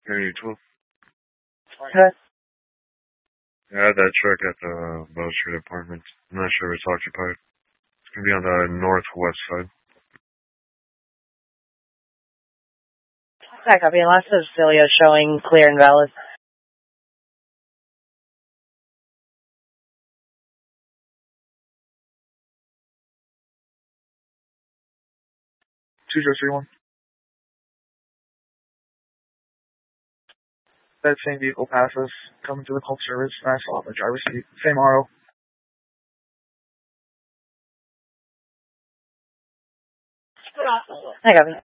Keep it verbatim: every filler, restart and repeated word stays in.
Area twelve. Okay. I had that truck at the Bow Street apartment. I'm not sure if it's occupied. It's gonna be on the northwest side. Hi, copy. And last is Celia showing clear and valid. two zero three one. That same vehicle passes, coming to the call service, and I saw it in the driver's seat. Same R O. Hi, copy.